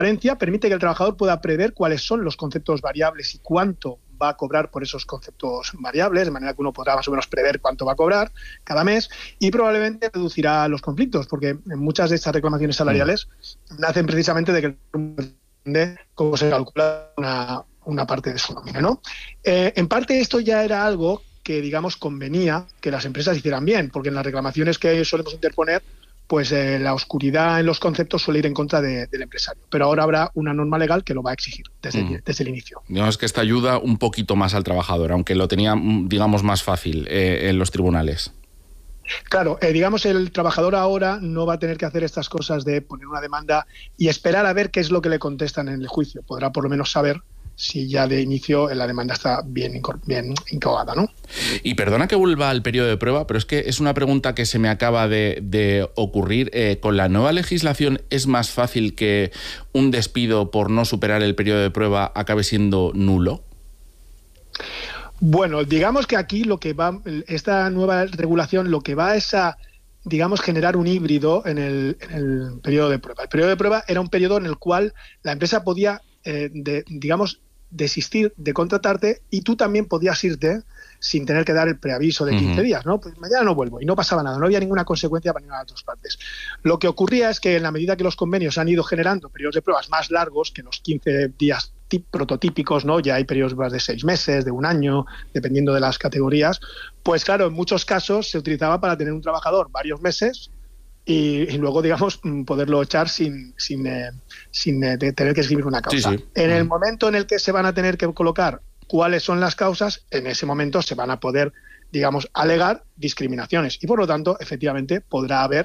transparencia permite que el trabajador pueda prever cuáles son los conceptos variables y cuánto va a cobrar por esos conceptos variables, de manera que uno podrá más o menos prever cuánto va a cobrar cada mes, y probablemente reducirá los conflictos, porque muchas de estas reclamaciones salariales nacen precisamente de que de cómo se calcula una parte de su nómina, ¿no? En parte esto ya era algo que, digamos, convenía que las empresas hicieran bien, porque en las reclamaciones que solemos interponer, pues la oscuridad en los conceptos suele ir en contra del empresario. Pero ahora habrá una norma legal que lo va a exigir desde el inicio. Digamos que esta ayuda un poquito más al trabajador, aunque lo tenía, digamos, más fácil en los tribunales. Claro, digamos, el trabajador ahora no va a tener que hacer estas cosas de poner una demanda y esperar a ver qué es lo que le contestan en el juicio. Podrá por lo menos saber si ya de inicio la demanda está bien incoada, ¿no? Y perdona que vuelva al periodo de prueba, pero es que es una pregunta que se me acaba de ocurrir. ¿Con la nueva legislación es más fácil que un despido por no superar el periodo de prueba acabe siendo nulo? Bueno, digamos que aquí esta nueva regulación lo que va es a, digamos, generar un híbrido en el periodo de prueba. El periodo de prueba era un periodo en el cual la empresa podía, desistir de contratarte y tú también podías irte sin tener que dar el preaviso de 15 días, ¿no? Pues mañana no vuelvo, y no pasaba nada, no había ninguna consecuencia para ninguna de las dos partes. Lo que ocurría es que en la medida que los convenios han ido generando periodos de pruebas más largos que los 15 días prototípicos, ¿no? Ya hay periodos de 6 meses, de un año, dependiendo de las categorías, pues claro, en muchos casos se utilizaba para tener un trabajador varios meses y luego, digamos, poderlo echar sin tener que escribir una causa. Sí. En el momento en el que se van a tener que colocar cuáles son las causas, en ese momento se van a poder, digamos, alegar discriminaciones y, por lo tanto, efectivamente, podrá haber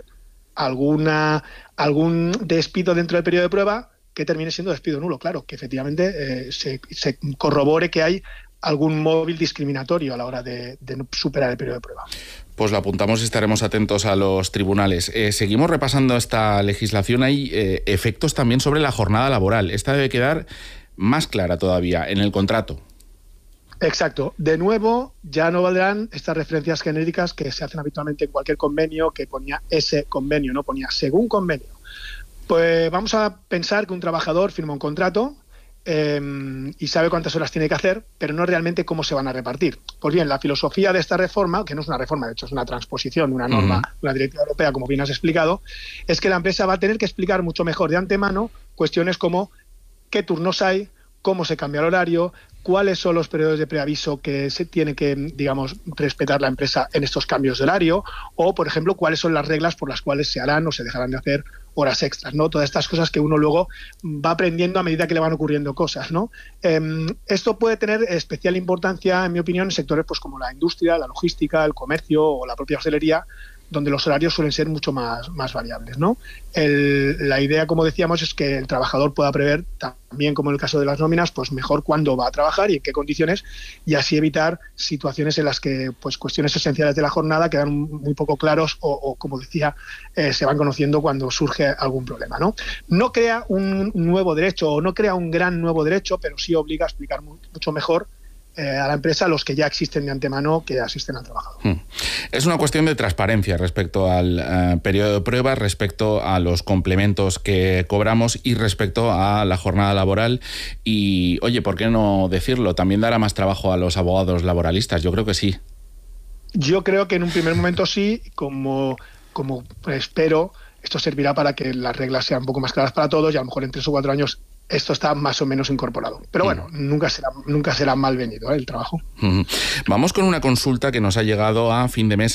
algún despido dentro del periodo de prueba que termine siendo despido nulo. Claro, que efectivamente se corrobore que hay algún móvil discriminatorio a la hora de superar el periodo de prueba. Pues lo apuntamos y estaremos atentos a los tribunales. Seguimos repasando esta legislación. Hay efectos también sobre la jornada laboral. Esta debe quedar más clara todavía en el contrato. Exacto. De nuevo, ya no valdrán estas referencias genéricas que se hacen habitualmente en cualquier convenio, que ponía ese convenio, no ponía según convenio. Pues vamos a pensar que un trabajador firma un contrato y sabe cuántas horas tiene que hacer, pero no realmente cómo se van a repartir. Pues bien, la filosofía de esta reforma, que no es una reforma, de hecho es una transposición de una norma, de una directiva europea, como bien has explicado, es que la empresa va a tener que explicar mucho mejor de antemano cuestiones como qué turnos hay, cómo se cambia el horario, cuáles son los periodos de preaviso que se tiene que, digamos, respetar la empresa en estos cambios de horario, o, por ejemplo, cuáles son las reglas por las cuales se harán o se dejarán de hacer horas extras, ¿no? Todas estas cosas que uno luego va aprendiendo a medida que le van ocurriendo cosas, ¿no? Esto puede tener especial importancia, en mi opinión, en sectores pues como la industria, la logística, el comercio o la propia hostelería, donde los horarios suelen ser mucho más variables, ¿no? La idea, como decíamos, es que el trabajador pueda prever, también como en el caso de las nóminas, pues mejor cuándo va a trabajar y en qué condiciones, y así evitar situaciones en las que pues cuestiones esenciales de la jornada quedan muy poco claros o como decía, se van conociendo cuando surge algún problema, ¿no? No crea un nuevo derecho o no crea un gran nuevo derecho, pero sí obliga a explicar mucho mejor a la empresa los que ya existen de antemano que asisten al trabajador. Es una cuestión de transparencia respecto al periodo de prueba, respecto a los complementos que cobramos y respecto a la jornada laboral. Y, oye, ¿por qué no decirlo? También dará más trabajo a los abogados laboralistas. Yo creo que sí. Yo creo que en un primer momento sí, como espero, esto servirá para que las reglas sean un poco más claras para todos y a lo mejor en 3 o 4 años esto está más o menos incorporado. Pero bueno, nunca será mal venido el trabajo. Vamos con una consulta que nos ha llegado a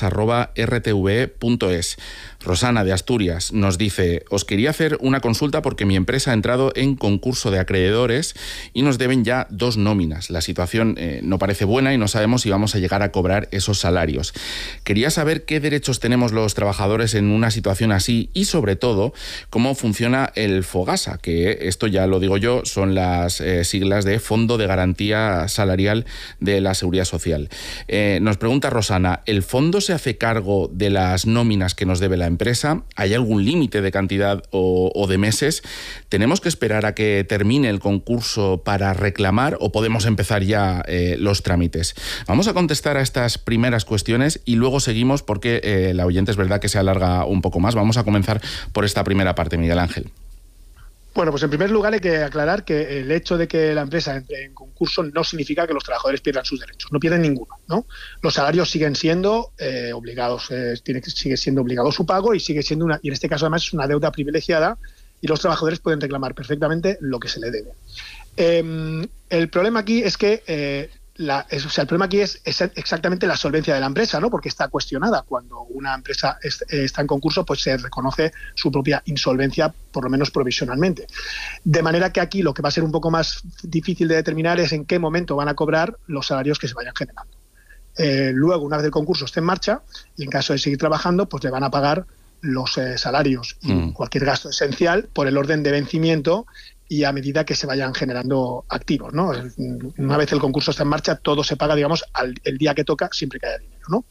findemes@rtv.es. Rosana, de Asturias, nos dice: os quería hacer una consulta porque mi empresa ha entrado en concurso de acreedores y nos deben ya 2 nóminas. La situación no parece buena y no sabemos si vamos a llegar a cobrar esos salarios. Quería saber qué derechos tenemos los trabajadores en una situación así y, sobre todo, cómo funciona el FOGASA, que esto ya lo digo yo, son las siglas de Fondo de Garantía Salarial de la Seguridad Social. Nos pregunta Rosana: ¿el fondo se hace cargo de las nóminas que nos debe la empresa? ¿Hay algún límite de cantidad o de meses? ¿Tenemos que esperar a que termine el concurso para reclamar o podemos empezar ya los trámites? Vamos a contestar a estas primeras cuestiones y luego seguimos porque la oyente es verdad que se alarga un poco más. Vamos a comenzar por esta primera parte, Miguel Ángel. Bueno, pues en primer lugar hay que aclarar que el hecho de que la empresa entre en concurso no significa que los trabajadores pierdan sus derechos, no pierden ninguno, ¿no? Los salarios siguen siendo obligados, sigue siendo obligado su pago y sigue siendo y en este caso además es una deuda privilegiada y los trabajadores pueden reclamar perfectamente lo que se le debe. El problema aquí es que el problema aquí es exactamente la solvencia de la empresa, ¿no? Porque está cuestionada. Cuando una empresa está en concurso, pues se reconoce su propia insolvencia, por lo menos provisionalmente. De manera que aquí lo que va a ser un poco más difícil de determinar es en qué momento van a cobrar los salarios que se vayan generando. Luego, una vez el concurso esté en marcha, y en caso de seguir trabajando, pues le van a pagar los salarios y cualquier gasto esencial por el orden de vencimiento y a medida que se vayan generando activos, ¿no? Una vez el concurso está en marcha, todo se paga, digamos, el día que toca, siempre que haya dinero, ¿no?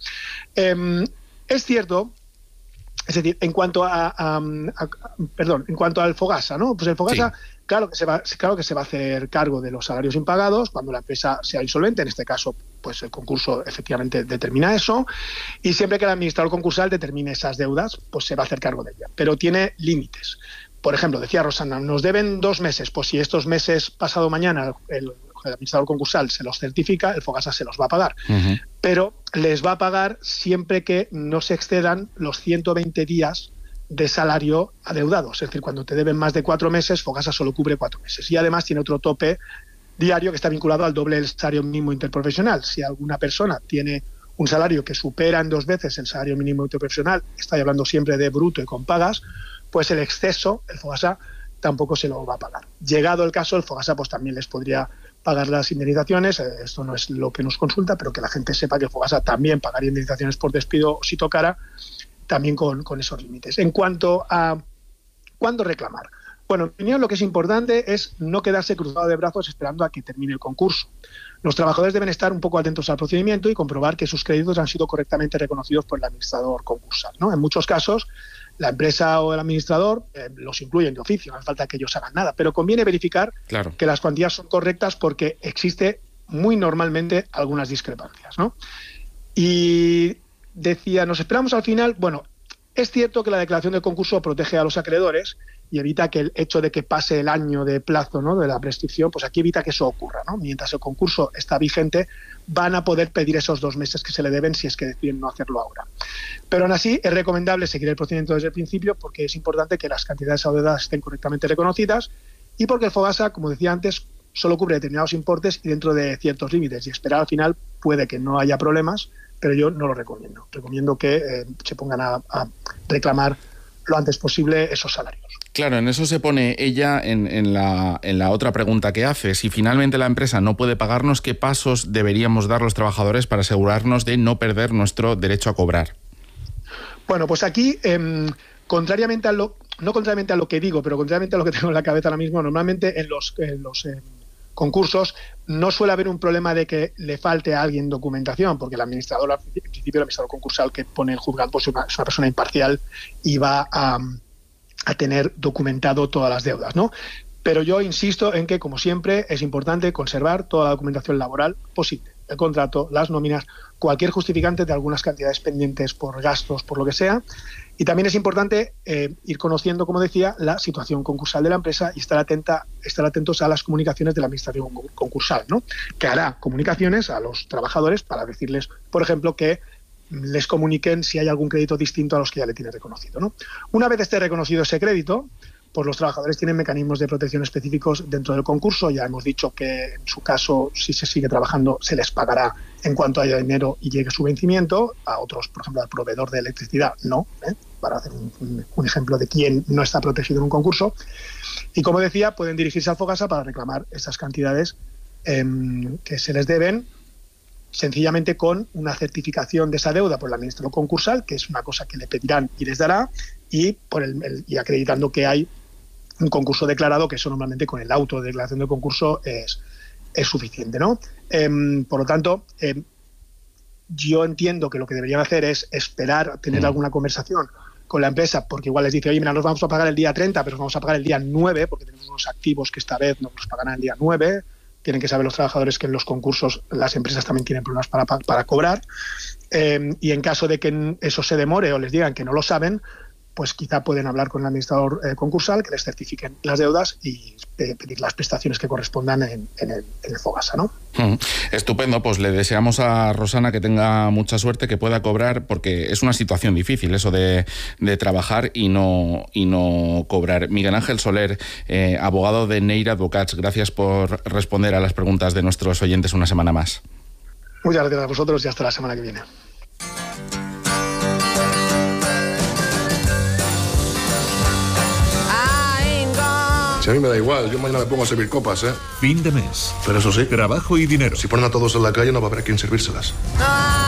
Es cierto, es decir, en cuanto en cuanto al Fogasa, ¿no? Pues el Fogasa, sí, claro que se va a hacer cargo de los salarios impagados cuando la empresa sea insolvente. En este caso, pues el concurso efectivamente determina eso, y siempre que el administrador concursal determine esas deudas, pues se va a hacer cargo de ellas. Pero tiene límites. Por ejemplo, decía Rosana, nos deben 2 meses, pues si estos meses, pasado mañana, el administrador concursal se los certifica, el Fogasa se los va a pagar. Pero les va a pagar siempre que no se excedan los 120 días de salario adeudados. Es decir, cuando te deben más de 4 meses, Fogasa solo cubre 4 meses. Y además tiene otro tope diario que está vinculado al doble del salario mínimo interprofesional. Si alguna persona tiene un salario que supera en 2 veces el salario mínimo interprofesional, estoy hablando siempre de bruto y con pagas, pues el exceso, el Fogasa tampoco se lo va a pagar. Llegado el caso, el Fogasa pues también les podría pagar las indemnizaciones. Esto no es lo que nos consulta, pero que la gente sepa que el Fogasa también pagaría indemnizaciones por despido si tocara, también con esos límites. En cuanto a cuándo reclamar, bueno, en mi opinión lo que es importante es no quedarse cruzado de brazos esperando a que termine el concurso. Los trabajadores deben estar un poco atentos al procedimiento y comprobar que sus créditos han sido correctamente reconocidos por el administrador concursal, ¿no? En muchos casos, la empresa o el administrador los incluyen de oficio, no hace falta que ellos hagan nada, pero conviene verificar que las cuantías son correctas porque existe muy normalmente algunas discrepancias, ¿no? Y decía, nos esperamos al final. Bueno, es cierto que la declaración del concurso protege a los acreedores y evita que el hecho de que pase el año de plazo, ¿no?, de la prescripción, pues aquí evita que eso ocurra, ¿no? Mientras el concurso está vigente, van a poder pedir esos 2 meses que se le deben si es que deciden no hacerlo ahora. Pero aún así es recomendable seguir el procedimiento desde el principio porque es importante que las cantidades adeudadas estén correctamente reconocidas y porque el Fogasa, como decía antes, solo cubre determinados importes y dentro de ciertos límites, y esperar al final puede que no haya problemas, pero yo no lo recomiendo. Recomiendo que se pongan a reclamar lo antes posible esos salarios. Claro, en eso se pone ella en la otra pregunta que hace. Si finalmente la empresa no puede pagarnos, ¿qué pasos deberíamos dar los trabajadores para asegurarnos de no perder nuestro derecho a cobrar? Bueno, pues aquí, no contrariamente a lo que digo, pero contrariamente a lo que tengo en la cabeza ahora mismo, normalmente en los concursos no suele haber un problema de que le falte a alguien documentación, porque el administrador, en principio el administrador concursal que pone el juzgado, pues es una persona imparcial y va a tener documentado todas las deudas, ¿no? Pero yo insisto en que, como siempre, es importante conservar toda la documentación laboral posible. El contrato, las nóminas, cualquier justificante de algunas cantidades pendientes por gastos, por lo que sea. Y también es importante ir conociendo, como decía, la situación concursal de la empresa y estar atentos a las comunicaciones de la administración concursal, ¿no?, que hará comunicaciones a los trabajadores para decirles, por ejemplo, que les comuniquen si hay algún crédito distinto a los que ya le tiene reconocido, ¿no? Una vez esté reconocido ese crédito, pues los trabajadores tienen mecanismos de protección específicos dentro del concurso. Ya hemos dicho que en su caso, si se sigue trabajando, se les pagará en cuanto haya dinero y llegue su vencimiento. A otros, por ejemplo, al proveedor de electricidad, no, para hacer un ejemplo de quién no está protegido en un concurso. Y como decía, pueden dirigirse al Fogasa para reclamar esas cantidades que se les deben, sencillamente con una certificación de esa deuda por el administrador concursal, que es una cosa que le pedirán y les dará, y y acreditando que hay un concurso declarado, que eso normalmente con el auto de declaración del concurso es suficiente, ¿no? Por lo tanto, yo entiendo que lo que deberían hacer es esperar a tener alguna conversación con la empresa, porque igual les dice, oye, mira, nos vamos a pagar el día 30, pero nos vamos a pagar el día 9, porque tenemos unos activos que esta vez nos los pagarán el día 9. Tienen que saber los trabajadores que en los concursos las empresas también tienen problemas para cobrar. Y en caso de que eso se demore o les digan que no lo saben, pues quizá pueden hablar con el administrador concursal que les certifiquen las deudas y pedir las prestaciones que correspondan en el Fogasa, ¿no? Estupendo, pues le deseamos a Rosana que tenga mucha suerte, que pueda cobrar, porque es una situación difícil eso de trabajar y no cobrar. Miguel Ángel Soler, abogado de Neira Advocats, gracias por responder a las preguntas de nuestros oyentes una semana más. Muchas gracias a vosotros y hasta la semana que viene. Si a mí me da igual, yo mañana me pongo a servir copas, ¿eh? Fin de mes. Pero eso sí, Trabajo y dinero. si ponen a todos en la calle no va a haber a quién servírselas.